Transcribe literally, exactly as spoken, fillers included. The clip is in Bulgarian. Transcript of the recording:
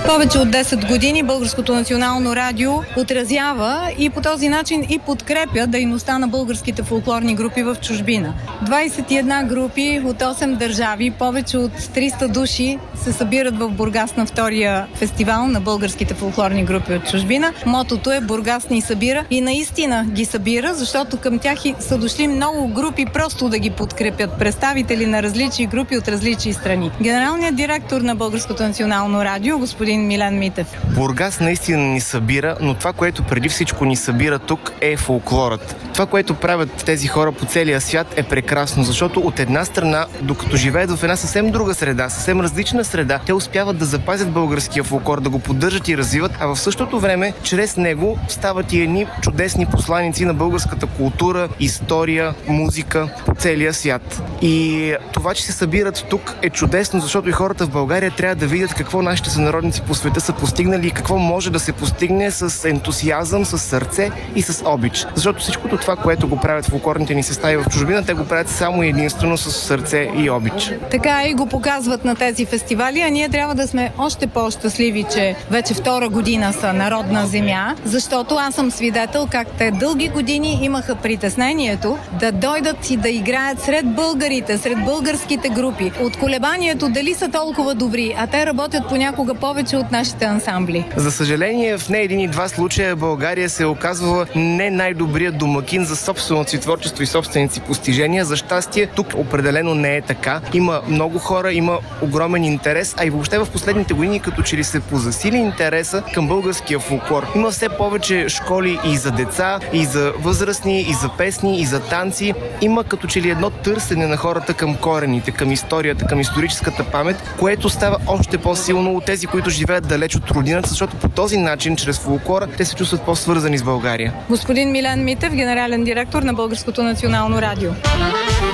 Повече от десет години Българското национално радио отразява и по този начин и подкрепя дейността на българските фолклорни групи в чужбина. двадесет и една групи от осем държави, повече от триста души се събират в Бургас на втория фестивал на българските фолклорни групи от чужбина. Мотото е "Бургас ни събира", и наистина ги събира, защото към тях са дошли много групи просто да ги подкрепят, представители на различни групи от различни страни. Генералният директор на Българското национално радио, господин Милен Митев. Бургас наистина ни събира, но това, което преди всичко ни събира тук, е фолклорът. Това, което правят тези хора по целия свят, е прекрасно, защото от една страна, докато живеят в една съвсем друга среда, съвсем различна среда, те успяват да запазят българския фолклор, да го поддържат и развиват, а в същото време, чрез него стават и едни чудесни посланици на българската култура, история, музика по целия свят. И това, че се събират тук, е чудесно, защото и хората в България трябва да видят какво нашите сънародници по света са постигнали и какво може да се постигне с ентусиазъм, с сърце и с обич. Защото всичкото това, което го правят фолклорните ни състави в чужбина, те го правят само и единствено с сърце и обич. Така и го показват на тези фестивали, а ние трябва да сме още по-щастливи, че вече втора година са Народна земя, защото аз съм свидетел как те дълги години имаха притеснението да дойдат и да играят сред българите, сред българските групи. От колебанието дали са толкова добри, а те работят понякога повече от нашите ансамбли. За съжаление, в не един и два случая България се е оказвала не най-добрият домакин за собственото си творчество и собствените си постижения. За щастие, тук определено не е така. Има много хора, има огромен интерес, а и въобще в последните години като че ли се позасили интереса към българския фолклор. Има все повече школи и за деца, и за възрастни, и за песни, и за танци. Има като че ли едно търсене на хората към корените, към историята, към историческата памет, което става още по-силно от тези, които живеят далеч от родината, защото по този начин, чрез фолклора, те се чувстват по-свързани с България. Господин Милен Митев, генерален директор на Българското национално радио.